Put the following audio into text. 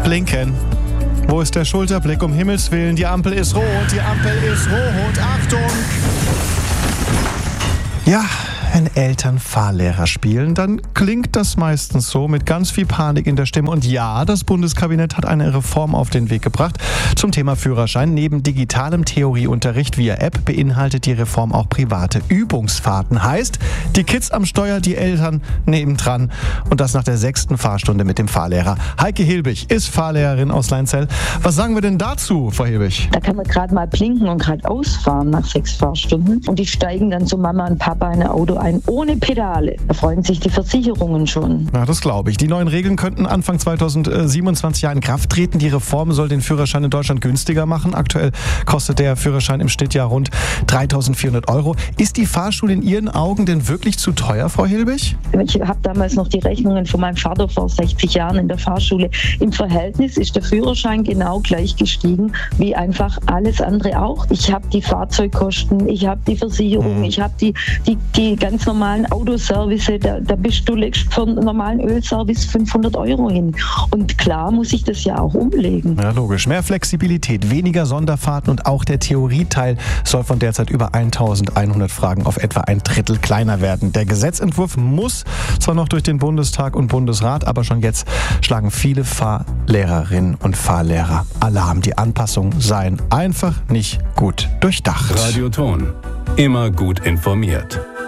blinken. Wo ist der Schulterblick? Um Himmels Willen, die Ampel ist rot, die Ampel ist rot. Achtung! Ja, wenn Eltern Fahrlehrer spielen, dann klingt das meistens so mit ganz viel Panik in der Stimme. Und ja, das Bundeskabinett hat eine Reform auf den Weg gebracht zum Thema Führerschein. Neben digitalem Theorieunterricht via App beinhaltet die Reform auch private Übungsfahrten. Heißt, die Kids am Steuer, die Eltern nebendran. Und das nach der 6. Fahrstunde mit dem Fahrlehrer. Heike Hilbig ist Fahrlehrerin aus Leinzell. Was sagen wir denn dazu, Frau Hilbig? Da kann man gerade mal blinken und gerade ausfahren nach 6 Fahrstunden. Und die steigen dann zu Mama und Papa in ein Auto ein, ohne Pedale. Da freuen sich die Versicherungen schon. Ja, das glaube ich. Die neuen Regeln könnten Anfang 2027 in Kraft treten. Die Reform soll den Führerschein in Deutschland günstiger machen. Aktuell kostet der Führerschein im Schnitt ja rund 3.400 €. Ist die Fahrschule in Ihren Augen denn wirklich zu teuer, Frau Hilbig? Ich habe damals noch die Rechnungen von meinem Vater vor 60 Jahren in der Fahrschule. Im Verhältnis ist der Führerschein genau gleich gestiegen wie einfach alles andere auch. Ich habe die Fahrzeugkosten, ich habe die Versicherung, ich habe die ganz normalen Autoservice, da bist du legst für einen normalen Ölservice 500 € hin. Und klar muss ich das ja auch umlegen. Ja, logisch. Mehr Flexibilität, weniger Sonderfahrten und auch der Theorieteil soll von derzeit über 1.100 Fragen auf etwa ein Drittel kleiner werden. Der Gesetzentwurf muss zwar noch durch den Bundestag und Bundesrat, aber schon jetzt schlagen viele Fahrlehrerinnen und Fahrlehrer Alarm. Die Anpassungen seien einfach nicht gut durchdacht. Radio Ton. Immer gut informiert.